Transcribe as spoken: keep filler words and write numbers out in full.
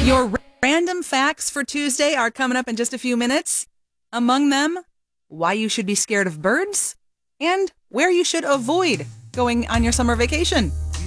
Your ra- random facts for Tuesday are coming up in just a few minutes. Among them, why you should be scared of birds and where you should avoid going on your summer vacation.